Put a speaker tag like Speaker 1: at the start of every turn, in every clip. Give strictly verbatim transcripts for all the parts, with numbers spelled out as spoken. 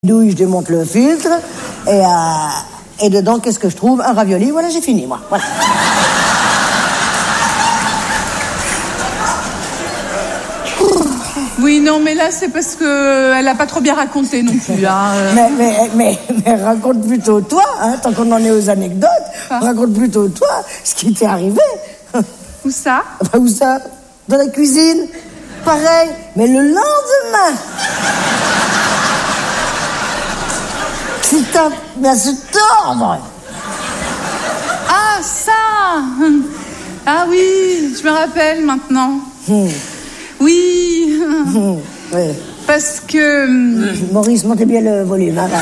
Speaker 1: douille, je démonte le filtre, et, euh, et dedans, qu'est-ce que je trouve? Un ravioli, voilà, j'ai fini, moi. Voilà.
Speaker 2: Oui, non, mais là, c'est parce qu'elle n'a pas trop bien raconté non plus. Hein.
Speaker 1: Mais, mais, mais, mais raconte plutôt toi, hein, tant qu'on en est aux anecdotes, ah. raconte plutôt toi ce qui t'est arrivé.
Speaker 2: Où ça?
Speaker 1: Bah, où ça? Dans la cuisine. Pareil, mais le lendemain. Putain, mais à se tordre.
Speaker 2: Ah, ça. Ah oui, je me rappelle maintenant. Hmm. Oui. Mmh, oui. Parce que...
Speaker 1: Mmh, Maurice, montez bien le volume. Hein,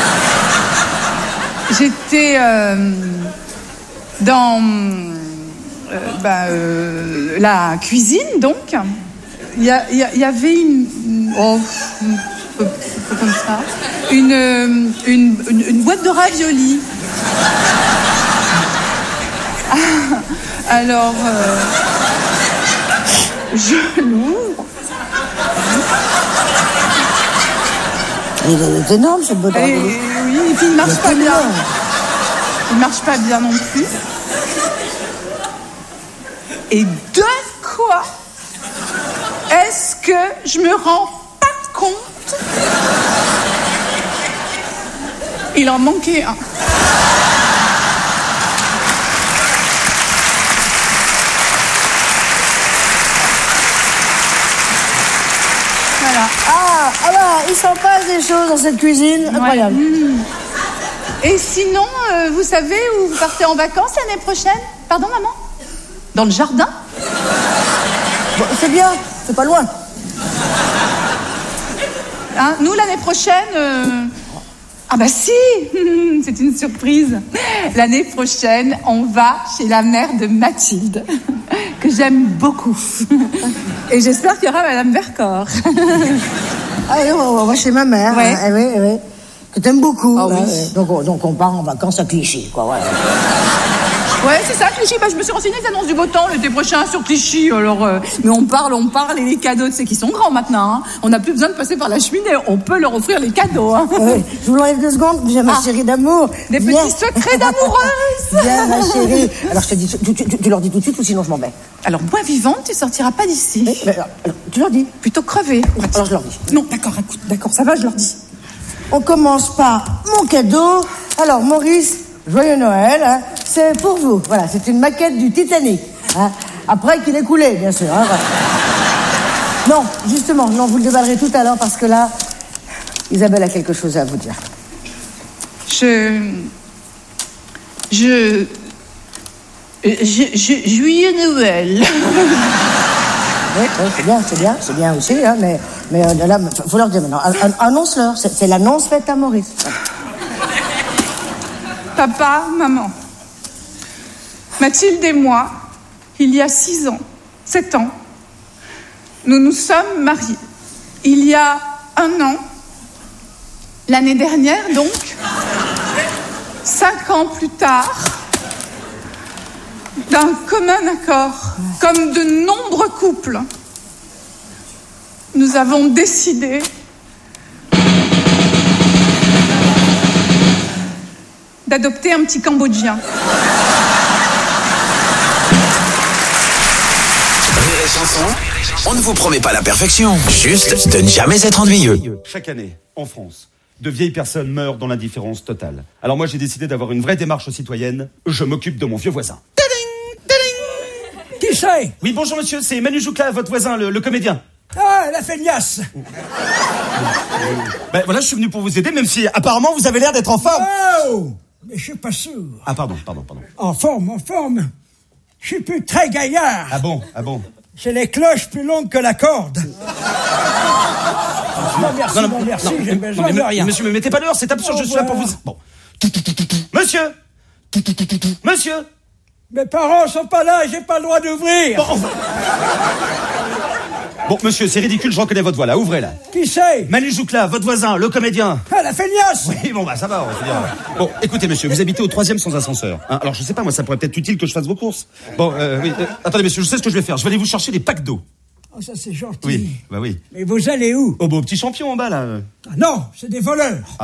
Speaker 2: j'étais euh, dans euh, bah, euh, la cuisine, donc. Il y, y, y avait une... Oh, un peu, un peu comme ça. Une, une, une, une boîte de raviolis. Ah, alors... Euh, je l'ouvre.
Speaker 1: Il est énorme, cette boîte de raviolis.
Speaker 2: Oui, et puis il marche pas bien. Il marche pas bien non plus. Et de quoi est-ce que je me rends pas compte? Il en manquait un. Voilà.
Speaker 1: Ah, ah bah, il s'en passe des choses dans cette cuisine. Incroyable. Ouais. Mmh.
Speaker 2: Et sinon, euh, vous savez où vous partez en vacances l'année prochaine? Pardon, maman? Dans le jardin?
Speaker 1: Bon, c'est bien, c'est pas loin.
Speaker 2: Hein, nous, l'année prochaine... Euh... Ah bah si. C'est une surprise. L'année prochaine, on va chez la mère de Mathilde, que j'aime beaucoup. Et j'espère qu'il y aura Madame Vercors.
Speaker 1: Ah oui, on va chez ma mère.
Speaker 2: Ouais.
Speaker 1: Hein, oui, oui. Que t'aimes beaucoup.
Speaker 2: Oh,
Speaker 1: hein,
Speaker 2: oui.
Speaker 1: oui. Donc, on, donc on part en vacances à Clichy, quoi. Ouais,
Speaker 2: ouais c'est ça, Clichy. Bah, je me suis renseignée, ils annoncent du beau temps l'été prochain sur Clichy. Alors, euh, mais on parle, on parle, et les cadeaux, tu sais qu'ils sont grands maintenant. Hein. On n'a plus besoin de passer par la cheminée. On peut leur offrir les cadeaux. Hein.
Speaker 1: Oui. Je vous l'enlève deux secondes. J'ai ma ah. chérie d'amour.
Speaker 2: Des
Speaker 1: Viens.
Speaker 2: petits secrets d'amoureuse.
Speaker 1: Viens, ma chérie. Alors, je te dis, tu, tu, tu, tu leur dis tout de suite ou sinon je m'en vais.
Speaker 2: Alors, moi vivante, tu sortiras pas d'ici.
Speaker 1: Oui, mais alors, alors, tu leur dis.
Speaker 2: Plutôt crever.
Speaker 1: Alors, je leur dis.
Speaker 2: Non, d'accord, écoute, d'accord, ça va, je leur dis.
Speaker 1: On commence par mon cadeau. Alors, Maurice, joyeux Noël. Hein. C'est pour vous. Voilà, c'est une maquette du Titanic. Hein. Après qu'il ait coulé, bien sûr. Hein, voilà. Non, justement, non, vous le déballerez tout à l'heure parce que là, Isabelle a quelque chose à vous dire.
Speaker 2: Je... Je... Je... je... Joyeux Noël.
Speaker 1: Oui, oui, c'est bien, c'est bien, c'est bien aussi, hein, mais, mais euh, là, faut leur dire maintenant, annonce-leur, c'est, c'est l'annonce faite à Maurice.
Speaker 2: Papa, maman, Mathilde et moi, il y a six ans, sept ans, nous nous sommes mariés. Il y a un an, l'année dernière donc, cinq ans plus tard, d'un commun accord, comme de nombreux couples, nous avons décidé d'adopter un petit Cambodgien.
Speaker 3: Rire et chanson, on ne vous promet pas la perfection, juste de ne jamais être ennuyeux.
Speaker 4: Chaque année, en France, de vieilles personnes meurent dans l'indifférence totale. Alors moi, j'ai décidé d'avoir une vraie démarche citoyenne. Je m'occupe de mon vieux voisin.
Speaker 5: Qui c'est?
Speaker 4: Oui, bonjour monsieur, c'est Manu Joucla, votre voisin, le, le comédien.
Speaker 5: Ah, la feignasse.
Speaker 4: Ben voilà, je suis venu pour vous aider, même si apparemment vous avez l'air d'être en forme.
Speaker 5: Oh, mais je suis pas sûr.
Speaker 4: Ah pardon, pardon, pardon.
Speaker 5: En forme, en forme. Je suis plus très gaillard.
Speaker 4: Ah bon, ah bon.
Speaker 5: C'est les cloches plus longues que la corde. Non, merci,
Speaker 4: non, non,
Speaker 5: bon, merci,
Speaker 4: non,
Speaker 5: j'ai
Speaker 4: non,
Speaker 5: besoin
Speaker 4: mais,
Speaker 5: de rien.
Speaker 4: Monsieur, me mettez pas l'heure, c'est absurde,
Speaker 5: Au
Speaker 4: je suis là pour vous... Bon. Monsieur Monsieur
Speaker 5: Mes parents sont pas là, j'ai pas le droit d'ouvrir.
Speaker 4: Bon, bon monsieur, c'est ridicule, je reconnais votre voix là, ouvrez là.
Speaker 5: Qui c'est?
Speaker 4: Manu Joucla, votre voisin, le comédien.
Speaker 5: Ah, la feignasse.
Speaker 4: Oui, bon bah ça va, on va dire. Bon, écoutez monsieur, vous habitez au troisième sans ascenseur. Hein, alors je sais pas, moi ça pourrait peut-être utile que je fasse vos courses. Bon, euh, oui, euh, attendez monsieur, je sais ce que je vais faire, je vais aller vous chercher des packs d'eau.
Speaker 5: Oh, ça c'est gentil.
Speaker 4: Oui, bah oui.
Speaker 5: Mais vous allez où?
Speaker 4: Au beau petit champion en bas, là.
Speaker 5: Ah non, c'est des voleurs.